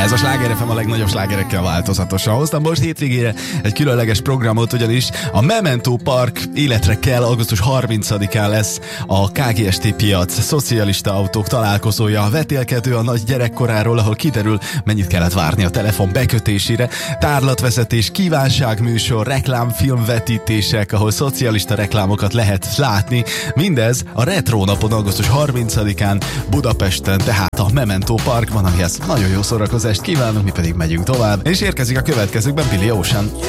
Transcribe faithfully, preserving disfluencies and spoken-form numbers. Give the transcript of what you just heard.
Ez a Sláger ef em a legnagyobb slágerekkel változatosan. Hoztam most hétvégére egy különleges programot, ugyanis a Memento Park életre kell, augusztus harmincadikán lesz a ká gé es té piac szocialista autók találkozója, a vetélkedő a nagy gyerekkoráról, ahol kiderül, mennyit kellett várni a telefon bekötésére, tárlatvezetés, kívánságműsor, reklámfilmvetítések, ahol szocialista reklámokat lehet látni. Mindez a Retro napon, augusztus harmincadikán Budapesten, tehát a Memento Parkban, amihez nagyon jó szórakozást kívánunk, mi pedig megyünk tovább, és érkezik a következőkben Billy Ocean.